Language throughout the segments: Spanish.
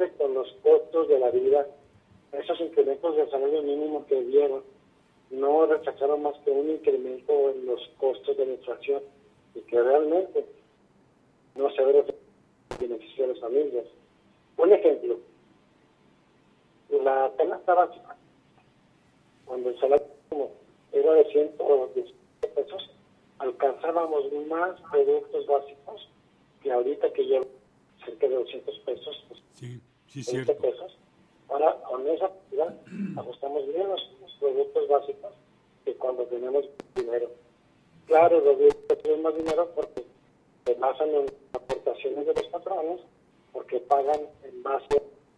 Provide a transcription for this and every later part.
aparte con los costos de la vida, esos incrementos del salario mínimo que dieron, no reflejaron más que un incremento en los costos de la inflación y que realmente no se ve beneficio a las familias. Un ejemplo, la canasta básica, cuando el salario mínimo era de 110 pesos, alcanzábamos más productos básicos que ahorita que llevan cerca de 200 pesos, sí, 20 cierto. pesos. Ahora, con esa cantidad, ajustamos bien los productos básicos que cuando tenemos dinero. Claro, los productos tienen más dinero porque se basan en aportaciones de los patrones, porque pagan en base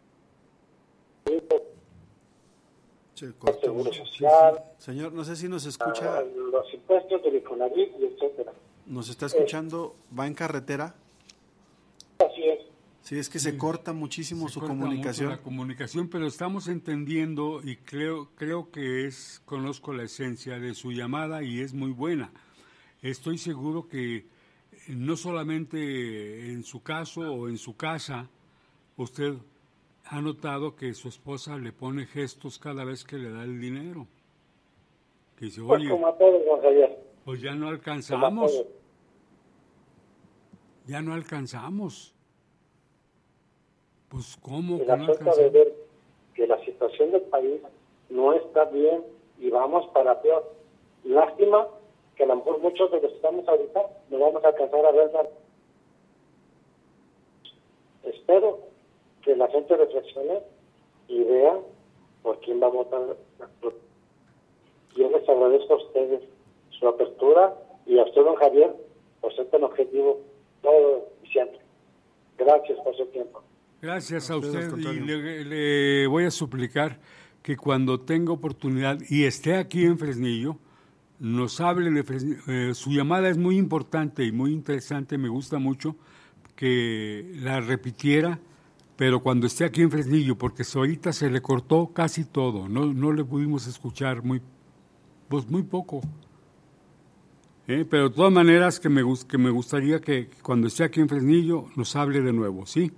al seguro social, Señor, no sé si nos escucha. los impuestos del Infonavit y etcétera. ¿Nos está escuchando? ¿Va en carretera? Así es. Sí, es que se corta muchísimo su corta comunicación. mucho la comunicación, pero estamos entendiendo y creo que conozco la esencia de su llamada y es muy buena. Estoy seguro que no solamente en su caso o en su casa, usted ha notado que su esposa le pone gestos cada vez que le da el dinero. Que dice, Pues oye, como a todos, don Javier. pues ya no Como a alcanzamos, todos. ya no alcanzamos. Pues ¿cómo? Y que la no falta de alcanzamos? ver que la situación del país no está bien y vamos para peor. Lástima que a lo mejor muchos de los que estamos ahorita no vamos a alcanzar a ver nada. Espero que la gente reflexione y vea por quién va a votar. Yo les agradezco a ustedes su apertura y a usted, don Javier, por ser tan objetivo todo y siempre. Gracias por su tiempo. Gracias a A ustedes, usted y contrario. le voy a suplicar que cuando tenga oportunidad y esté aquí en Fresnillo, nos hable de Fresnillo. Su llamada es muy importante y muy interesante, me gusta mucho que la repitiera, pero cuando esté aquí en Fresnillo, porque ahorita se le cortó casi todo, no le pudimos escuchar muy poco. Pero de todas maneras que me gustaría que cuando esté aquí en Fresnillo nos hable de nuevo, ¿sí?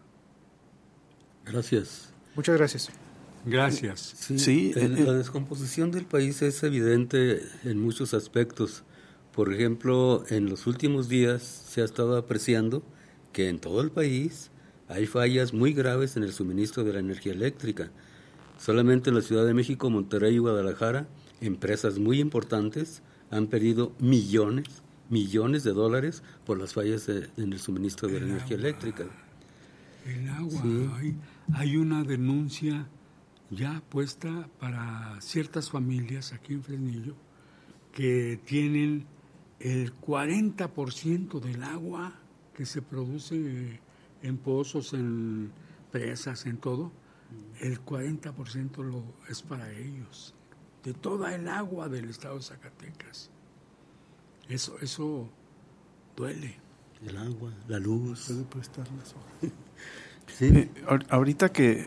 Gracias. Muchas gracias. Gracias. Sí, La descomposición del país es evidente en muchos aspectos. Por ejemplo, en los últimos días se ha estado apreciando que en todo el país hay fallas muy graves en el suministro de la energía eléctrica. Solamente en la Ciudad de México, Monterrey y Guadalajara, empresas muy importantes han perdido millones de dólares por las fallas en el suministro de la energía eléctrica. El agua, Sí. hay una denuncia ya puesta para ciertas familias aquí en Fresnillo que tienen el 40% del agua que se produce en pozos, en presas, en todo, el 40% es para ellos, de toda el agua del estado de Zacatecas. Eso duele. El agua, la luz. puede prestar las hojas. Sí. Ahorita que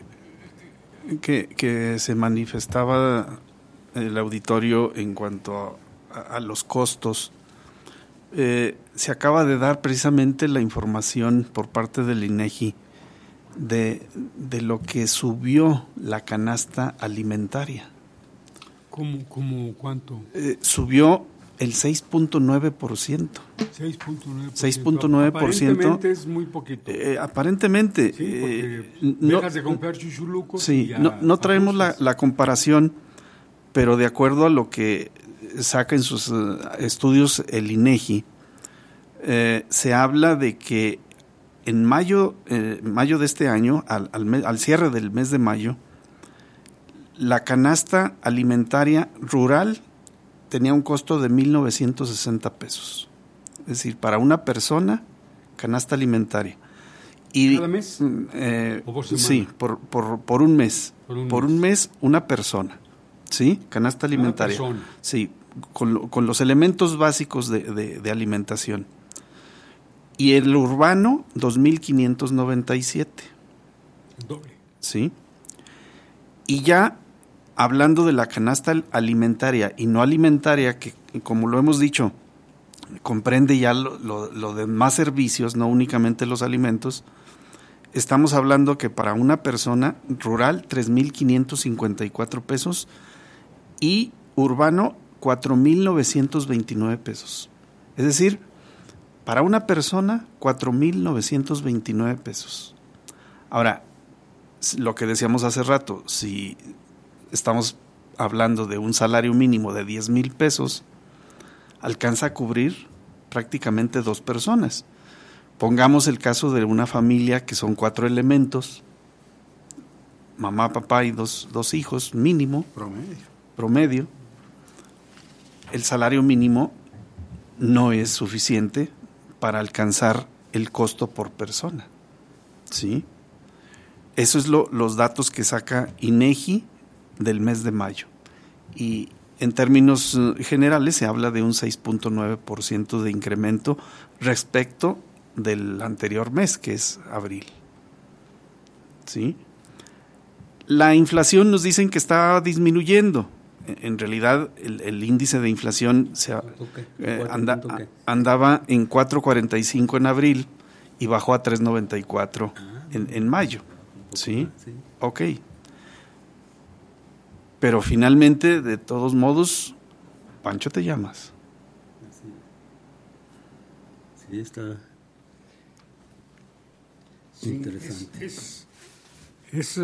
se manifestaba el auditorio en cuanto a los costos, se acaba de dar precisamente la información por parte del INEGI de lo que subió la canasta alimentaria. ¿Cómo cuánto? Subió el 6.9%. 6.9%. 6.9%. Aparentemente es muy poquito. Aparentemente. Sí, porque no, dejas de comprar chuchulucos. sí, y ya no traemos ajustas. la comparación, pero de acuerdo a lo que saca en sus estudios el INEGI, se habla de que en mayo de este año, al cierre del mes de mayo, la canasta alimentaria rural tenía un costo de 1,960 pesos. Es decir, para una persona, canasta alimentaria. Y, ¿Cada mes? ¿O por semana? Sí, por un mes. Por un mes, una persona. ¿Sí? Canasta alimentaria. Una persona. Sí, con los elementos básicos de alimentación. Y el urbano, 2,597. Doble. ¿Sí? Y ya hablando de la canasta alimentaria y no alimentaria, que como lo hemos dicho, comprende ya lo de más servicios, no únicamente los alimentos, estamos hablando que para una persona rural 3,554 pesos y urbano 4,929 pesos. Es decir, para una persona 4,929 pesos. Ahora, lo que decíamos hace rato, si estamos hablando de un salario mínimo de 10,000 pesos, alcanza a cubrir prácticamente 2 personas. Pongamos el caso de una familia que son 4 elementos, mamá, papá y dos hijos mínimo, promedio. El salario mínimo no es suficiente para alcanzar el costo por persona, ¿sí? Eso es los datos que saca INEGI del mes de mayo. Y en términos generales se habla de un 6.9% de incremento respecto del anterior mes, que es abril, ¿sí? La inflación nos dicen que está disminuyendo. En realidad el índice de inflación andaba en 4.45 en abril y bajó a 3.94 en mayo, ¿sí? Ok. Pero finalmente, de todos modos, Pancho, te llamas. Sí, está interesante. Es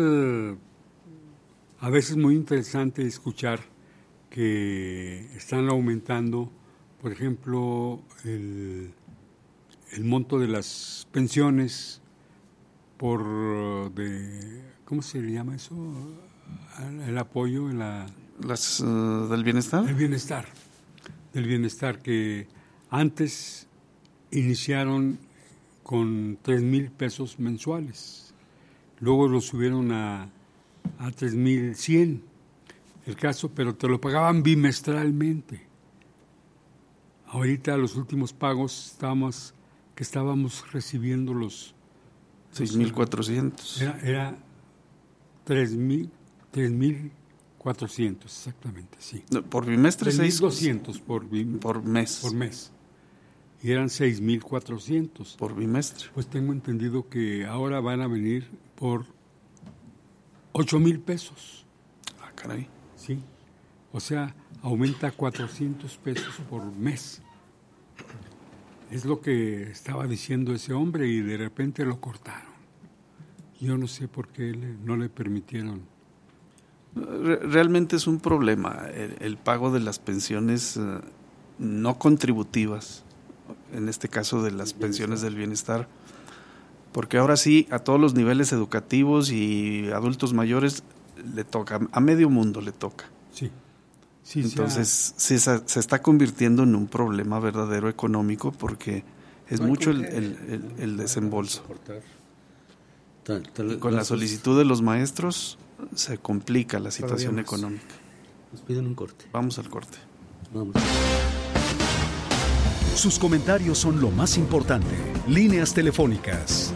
a veces muy interesante escuchar que están aumentando, por ejemplo, el monto de las pensiones ¿cómo se le llama eso? El apoyo en ¿Del bienestar? Del bienestar, que antes iniciaron con 3,000 pesos mensuales, luego lo subieron a 3,100 el caso, pero te lo pagaban bimestralmente. Ahorita los últimos pagos estábamos recibiendo los 6,400. Era 3,400 exactamente, sí. ¿Por bimestre? 3,200 por mes. Por mes. Y eran 6,400 por bimestre. Pues tengo entendido que ahora van a venir por 8,000 pesos. Ah, caray. Sí. O sea, aumenta 400 pesos por mes. Es lo que estaba diciendo ese hombre y de repente lo cortaron. Yo no sé por qué no le permitieron. Realmente es un problema el pago de las pensiones no contributivas, en este caso de las pensiones del bienestar, porque ahora sí a todos los niveles educativos y adultos mayores le toca, a medio mundo le toca. Sí. Entonces se está convirtiendo en un problema verdadero económico porque es mucho el desembolso. Y con la solicitud de los maestros se complica la situación económica. Nos piden un corte. Vamos al corte. Vamos. Sus comentarios son lo más importante. Líneas telefónicas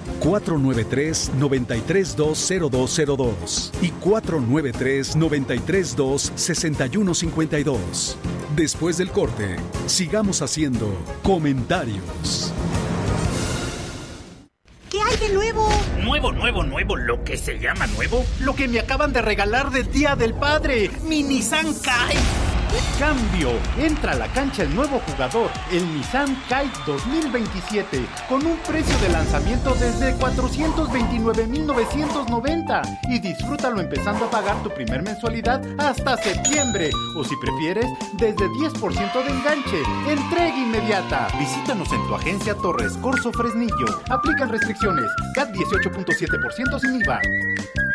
493-932-0202 y 493-932-6152. Después del corte, sigamos haciendo comentarios. ¿Qué hay de nuevo? Nuevo, lo que se llama nuevo. Lo que me acaban de regalar del Día del Padre, mi Nissan Kite. Cambio, entra a la cancha el nuevo jugador, el Nissan Kite 2027, con un precio de lanzamiento desde 429,990 y disfrútalo empezando a pagar tu primer mensualidad hasta septiembre, o si prefieres, desde 10% de enganche, entrega inmediata. Visítanos en tu agencia Torres Corso Fresnillo. Aplican restricciones, CAT 18.7% sin IVA.